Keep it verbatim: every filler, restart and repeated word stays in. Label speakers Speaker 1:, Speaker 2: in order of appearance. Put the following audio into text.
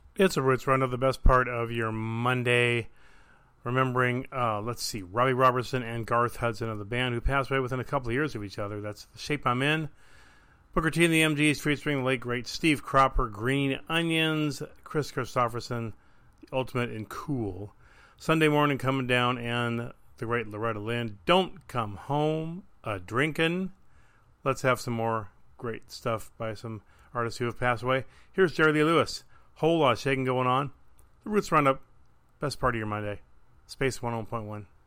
Speaker 1: It's a Roots Roundup, the best part of your Monday. Remembering, uh, let's see, Robbie Robertson and Garth Hudson of the band who passed away within a couple of years of each other. That's The Shape I'm In. Booker T and the M Gs featuring the late, great Steve Cropper, Green Onions, Chris Christopherson, The Ultimate in Cool. Sunday Morning Coming Down, and the great Loretta Lynn. Don't Come Home a Drinkin'. Let's have some more great stuff by some artists who have passed away. Here's Jerry Lee Lewis. Whole lot of shaking going on. The Roots Roundup, best part of your Monday. Space one oh one point one.